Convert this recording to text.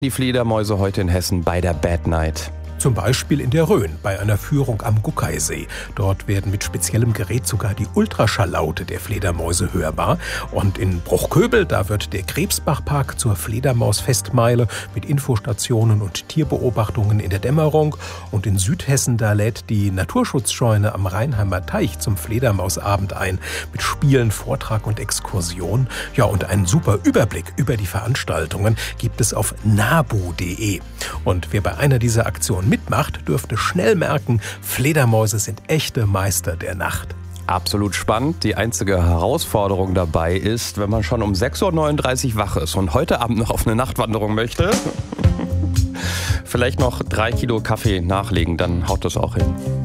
Die Fledermäuse heute in Hessen bei der Bad Night. Zum Beispiel in der Rhön bei einer Führung am Guckeisee. Dort werden mit speziellem Gerät sogar die Ultraschalllaute der Fledermäuse hörbar. Und in Bruchköbel, da wird der Krebsbachpark zur Fledermausfestmeile mit Infostationen und Tierbeobachtungen in der Dämmerung. Und in Südhessen, da lädt die Naturschutzscheune am Rheinheimer Teich zum Fledermausabend ein. Mit Spielen, Vortrag und Exkursion. Ja, und einen super Überblick über die Veranstaltungen gibt es auf nabu.de. Und wer bei einer dieser Aktionen mitmacht, dürfte schnell merken, Fledermäuse sind echte Meister der Nacht. Absolut spannend. Die einzige Herausforderung dabei ist, wenn man schon um 6.39 Uhr wach ist und heute Abend noch auf eine Nachtwanderung möchte, vielleicht noch 3 Kilo Kaffee nachlegen, dann haut das auch hin.